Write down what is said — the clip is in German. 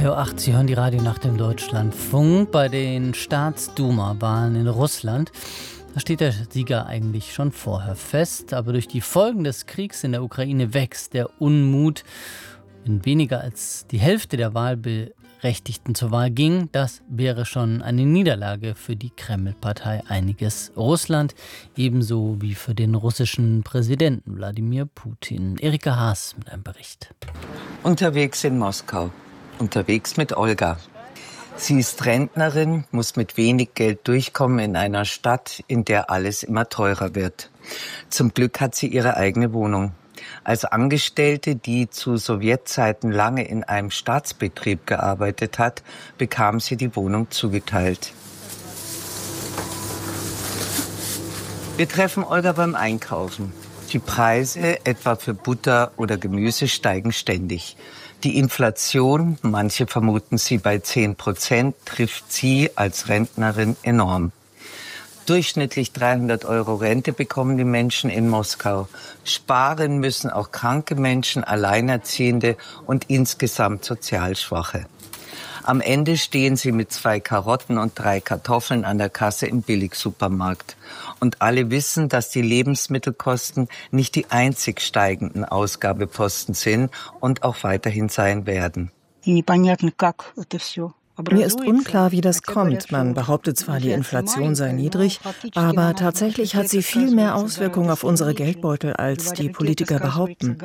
20.08 Uhr, Sie hören die Radionacht im Deutschlandfunk. Bei den Staatsduma-Wahlen in Russland, da steht der Sieger eigentlich schon vorher fest. Aber durch die Folgen des Kriegs in der Ukraine wächst der Unmut. Wenn weniger als die Hälfte der Wahlberechtigten zur Wahl ging, das wäre schon eine Niederlage für die Kreml-Partei Einiges Russland, ebenso wie für den russischen Präsidenten Wladimir Putin. Erika Haas mit einem Bericht. Unterwegs in Moskau. Unterwegs mit Olga. Sie ist Rentnerin, muss mit wenig Geld durchkommen in einer Stadt, in der alles immer teurer wird. Zum Glück hat sie ihre eigene Wohnung. Als Angestellte, die zu Sowjetzeiten lange in einem Staatsbetrieb gearbeitet hat, bekam sie die Wohnung zugeteilt. Wir treffen Olga beim Einkaufen. Die Preise, etwa für Butter oder Gemüse, steigen ständig. Die Inflation, manche vermuten sie bei 10%, trifft sie als Rentnerin enorm. Durchschnittlich 300 € Rente bekommen die Menschen in Moskau. Sparen müssen auch kranke Menschen, Alleinerziehende und insgesamt Sozialschwache. Am Ende stehen sie mit 2 Karotten und 3 Kartoffeln an der Kasse im Billigsupermarkt. Und alle wissen, dass die Lebensmittelkosten nicht die einzig steigenden Ausgabeposten sind und auch weiterhin sein werden. Mir ist unklar, wie das kommt. Man behauptet zwar, die Inflation sei niedrig, aber tatsächlich hat sie viel mehr Auswirkungen auf unsere Geldbeutel, als die Politiker behaupten.